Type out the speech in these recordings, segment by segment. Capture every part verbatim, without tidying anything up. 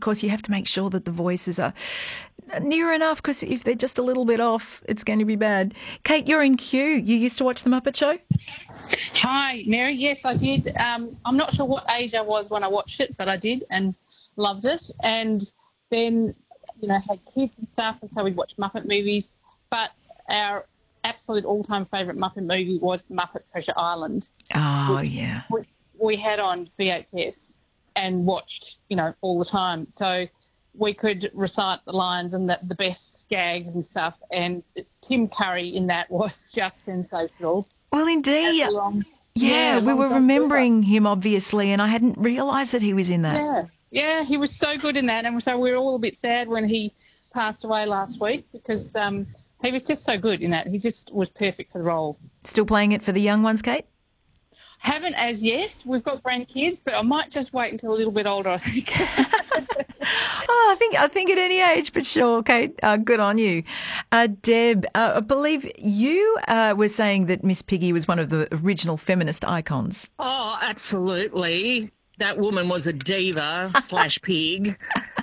course, you have to make sure that the voices are near enough, because if they're just a little bit off, it's going to be bad. Kate, you're in Kew. You used to watch The Muppet Show? Hi, Mary. Yes, I did. Um, I'm not sure what age I was when I watched it, but I did and loved it. And then, you know, had kids and stuff, and so we'd watch Muppet movies. But our absolute all-time favourite Muppet movie was Muppet Treasure Island. Oh, yeah. We, we had on V H S and watched, you know, all the time. So we could recite the lines and the, the best gags and stuff. And Tim Curry in that was just sensational. Well, indeed. Long, yeah, yeah, we were remembering him, obviously, and I hadn't realised that he was in that. Yeah, yeah, he was so good in that. And so we were all a bit sad when he passed away last week, because um, he was just so good in that. He just was perfect for the role. Still playing it for the young ones, Kate? Haven't as yet. We've got grandkids, but I might just wait until a little bit older, I think. Oh, I think I think at any age, but sure, Kate, uh, good on you. Uh, Deb, uh, I believe you uh, were saying that Miss Piggy was one of the original feminist icons. Oh, absolutely. That woman was a diva slash pig.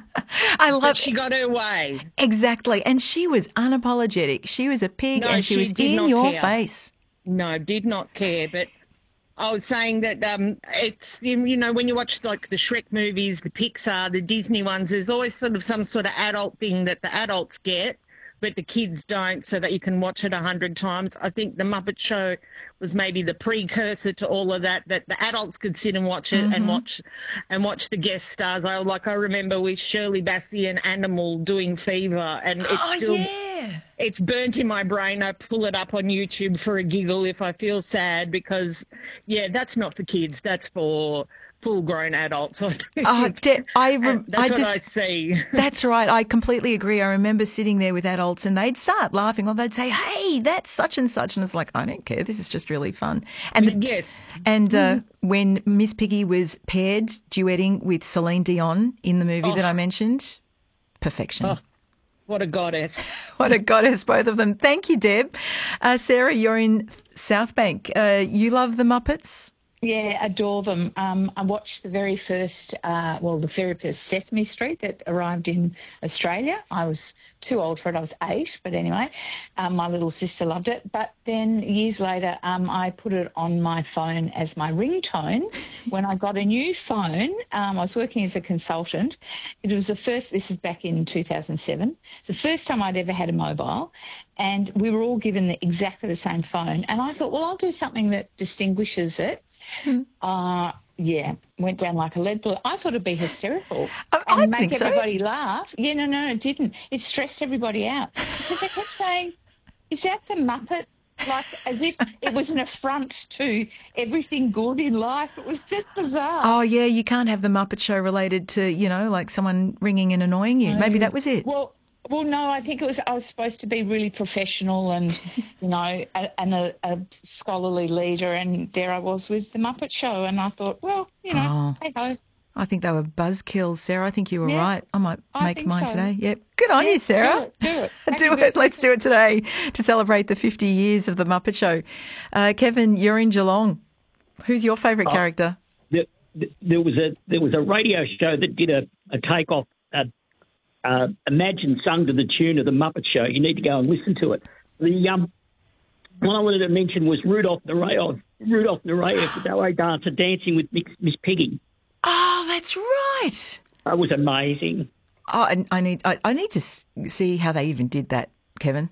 I love but she got her way. Exactly. And she was unapologetic. She was a pig No, and she, she was did in not your care. face. No, did not care. But I was saying that um, it's, you know, when you watch like the Shrek movies, the Pixar, the Disney ones, there's always sort of some sort of adult thing that the adults get, but the kids don't, so that you can watch it a hundred times. I think the Muppet Show was maybe the precursor to all of that, that the adults could sit and watch it Mm-hmm. and watch and watch the guest stars. I like I remember with Shirley Bassey and Animal doing Fever, and it's Oh, still yeah. it's burnt in my brain. I pull it up on YouTube for a giggle if I feel sad, because, yeah, that's not for kids. That's for full-grown adults. Oh, De- I rem- that's I what just, I see. That's right. I completely agree. I remember sitting there with adults and they'd start laughing, or they'd say, hey, that's such and such. And it's like, I don't care. This is just really fun. And Yes. And uh, when Miss Piggy was paired, duetting with Celine Dion in the movie Oh. that I mentioned, perfection. Oh, what a goddess. What a goddess, both of them. Thank you, Deb. Uh, Sarah, you're in South Bank. Uh, you love the Muppets? Yeah, adore them. Um, I watched the very first, uh, well, the very first Sesame Street that arrived in Australia. I was too old for it. I was eight, but anyway, um, my little sister loved it. But then years later, um, I put it on my phone as my ringtone. When I got a new phone, um, I was working as a consultant. It was the first, this is back in two thousand seven. It's the first time I'd ever had a mobile. And we were all given the, exactly the same phone. And I thought, well, I'll do something that distinguishes it. Mm. Uh, yeah, went down like a lead balloon. I thought it'd be hysterical I, and I make think so. everybody laugh. Yeah, no, no, it didn't. It stressed everybody out because they kept saying, is that the Muppet? Like as if it was an affront to everything good in life. It was just bizarre. Oh, yeah, you can't have the Muppet Show related to, you know, like someone ringing and annoying you. Maybe that was it. Well, Well, no, I think it was. I was supposed to be really professional and, you know, a, and a, a scholarly leader, and there I was with the Muppet Show, and I thought, well, you know, Oh. hey ho. I think they were buzzkills, Sarah. I think you were Yeah, right. I might I make think mine so. today. Yep. Good on Yeah, you, Sarah. Do it. Do it. Do Happy it. birthday. Let's do it today to celebrate the fifty years of the Muppet Show. Uh, Kevin, you're in Geelong. Who's your favourite Oh. character? There, there was a there was a radio show that did a, a takeoff. Uh, uh, Imagine sung to the tune of the Muppet Show. You need to go and listen to it. The um, one I wanted to mention was Rudolph the Ray- Rudolph the Ray- the ballet dancer dancing with Miss Miss Piggy. Oh, that's right. That was amazing. Oh, I, I need I, I need to s- see how they even did that, Kevin.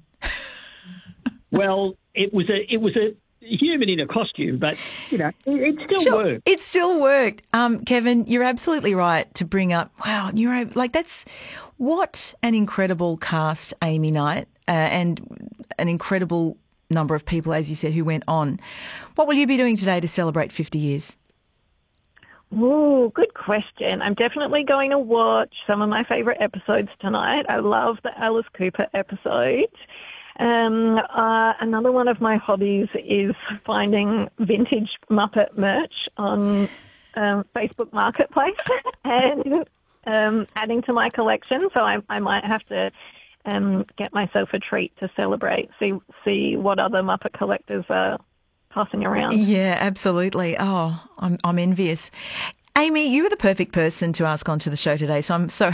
Well, it was a it was a human in a costume, but you know it, it still Sure, worked. it still worked. Um, Kevin, you're absolutely right to bring up. Wow, you're like that's what an incredible cast, Amy Knight, uh, and an incredible number of people, as you said, who went on. What will you be doing today to celebrate fifty years? Oh, good question. I'm definitely going to watch some of my favourite episodes tonight. I love the Alice Cooper episode. Um, uh, another one of my hobbies is finding vintage Muppet merch on um, Facebook Marketplace and um, adding to my collection. So I, I might have to um, get myself a treat to celebrate, see see what other Muppet collectors are passing around. Yeah, absolutely. Oh, I'm I'm envious. Amy, you were the perfect person to ask onto the show today, so I'm so